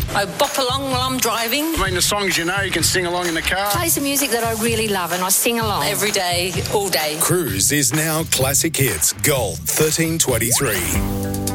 I bop along while I'm driving. I mean, the songs you know, you can sing along in the car. Play some music that I really love and I sing along. Every day, all day. Cruise is now Classic Hits Gold 1323.